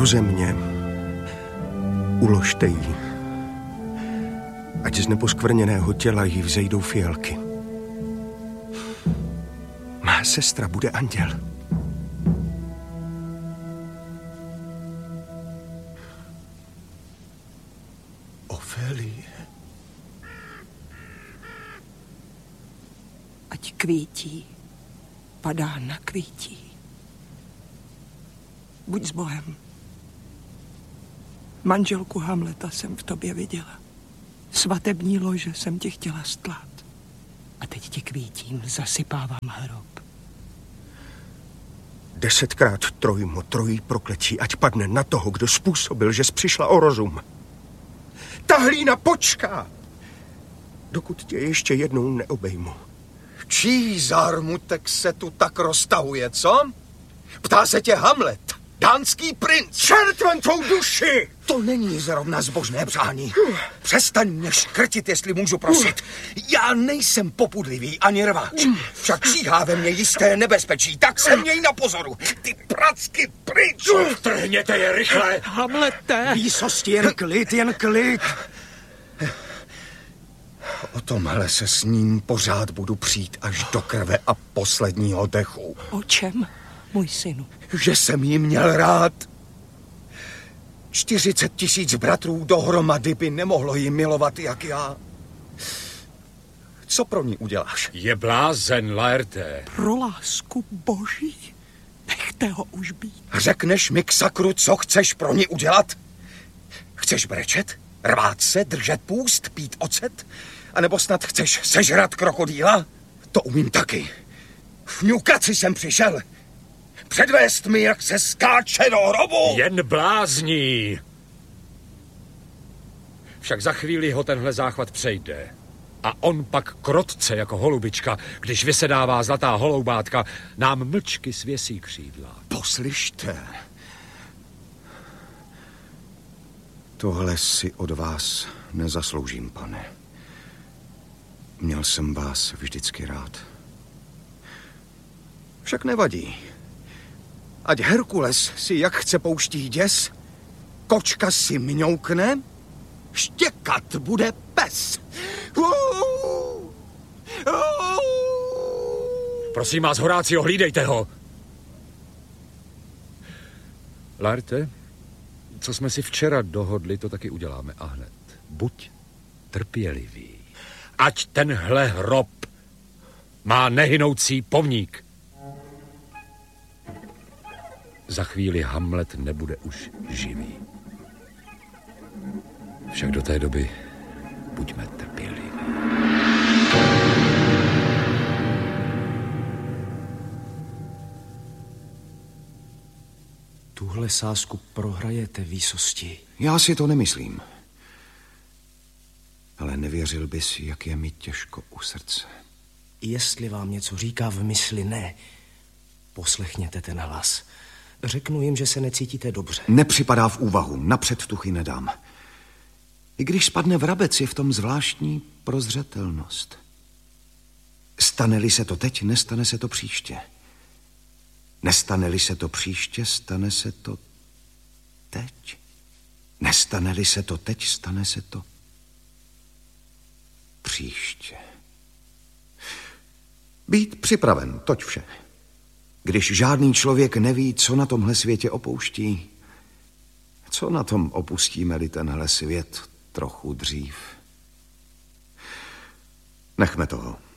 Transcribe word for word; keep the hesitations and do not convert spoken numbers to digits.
do země. Uložte ji. Ať z neposkvrněného těla jí vzejdou fialky. Má sestra bude anděl. Ofélie. Ať kvítí, padá na kvítí. Buď s Bohem. Manželku Hamleta jsem v tobě viděla. Svatební lože jsem ti chtěla stlát. A teď ti kvítím, zasypávám hrob. Desetkrát trojmo trojí prokletí, ať padne na toho, kdo způsobil, že jsi přišla o rozum. Ta hlína počká, dokud tě ještě jednou neobejmu. Čí zármutek se tu tak roztahuje, co? Ptá se tě Hamlet, dánský princ. Čertvem tvou duši! To není zrovna zbožné přání. Přestaň mě škrtit, jestli můžu prosit. Já nejsem popudlivý ani rváč. Však číhá ve mně jisté nebezpečí, tak se měj na pozoru. Ty pracky pryč! Trhněte je rychle! Hamlete! Výsosti, jen klid, jen klid. O tomhle se s ním pořád budu přijít až do krve a posledního dechu. O čem, můj synu? Že jsem jí měl rád. Čtyřicet tisíc bratrů dohromady by nemohlo jí milovat jak já. Co pro ní uděláš? Je blázen, Laerte. Pro lásku boží, nechte ho už být. Řekneš mi k sakru, co chceš pro ní udělat? Chceš brečet? Rvát se, držet půst, pít ocet? A nebo snad chceš sežrat krokodýla? To umím taky. Fňukat si jsem přišel. Předvést mi, jak se skáče do hrobu. Jen blázní. Však za chvíli ho tenhle záchvat přejde. A on pak krotce jako holubička, když vysedává zlatá holoubátka, nám mlčky svěsí křídla. Poslyšte. Tohle si od vás nezasloužím, pane. Měl jsem vás vždycky rád. Však nevadí. Ať Herkules si jak chce pouští děs, kočka si mňoukne, štěkat bude pes. Prosím vás, Horácio, hlídejte ho. Laerte, co jsme si včera dohodli, to taky uděláme a hned. Buď trpělivý. Ať tenhle hrob má nehynoucí pomník. Za chvíli Hamlet nebude už živý. Však do té doby buďme trpěliví. Tuhle sázku prohrajete, výsosti. Já si to nemyslím. Ale nevěřil bys, jak je mi těžko u srdce. Jestli vám něco říká v mysli ne, poslechněte ten hlas. Řeknu jim, že se necítíte dobře. Nepřipadá v úvahu, napřed tuchy nedám. I když spadne vrabec, je v tom zvláštní prozřetelnost. Stane-li se to teď, nestane se to příště. Nestane-li se to příště, stane se to teď. Nestane-li se to teď, stane se to příště. Být připraven, toť vše. Když žádný člověk neví, co na tomhle světě opouští, co na tom opustíme-li tenhle svět trochu dřív. Nechme toho.